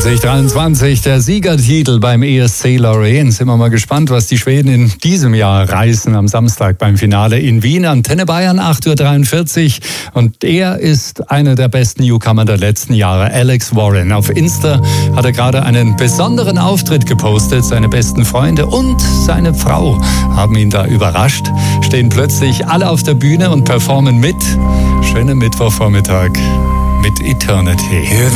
2023 der Siegertitel beim ESC Lorraine. Sind wir mal gespannt, was die Schweden in diesem Jahr reißen am Samstag beim Finale in Wien. Antenne Bayern, 8:43 Uhr. Und er ist einer der besten Newcomer der letzten Jahre, Alex Warren. Auf Insta hat er gerade einen besonderen Auftritt gepostet. Seine besten Freunde und seine Frau haben ihn da überrascht. Stehen plötzlich alle auf der Bühne und performen mit. Schönen Mittwochvormittag mit Eternity.